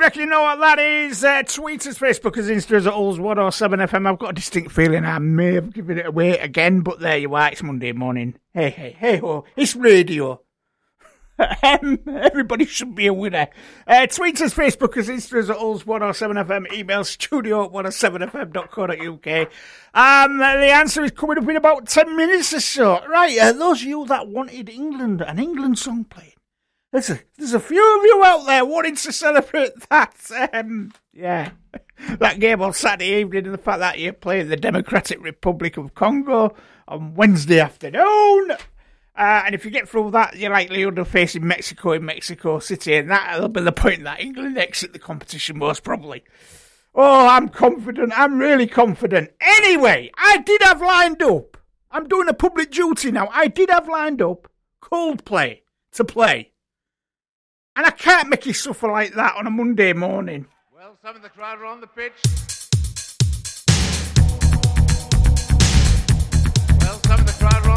reckon you know what that is? Tweet us, Facebook us, Insta us at Ulls107FM. I've got a distinct feeling I may have given it away again, but there you are. It's Monday morning. Hey ho. It's radio. Everybody should be a winner. Tweet us, Facebook us, Insta us at Ulls107FM. Email studio@107fm.co.uk. The answer is coming up in about 10 minutes or so. Right, those of you that wanted an England song played. There's a few of you out there wanting to celebrate that, that game on Saturday evening and the fact that you're playing the Democratic Republic of Congo on Wednesday afternoon. And if you get through that, you're likely to facing Mexico in Mexico City, and that'll be the point that England exit the competition most probably. Oh, I'm confident. I'm really confident. Anyway, I did have lined up. I'm doing a public duty now. I did have lined up Coldplay to play. And I can't make you suffer like that on a Monday morning. Well, some of the crowd are on the pitch.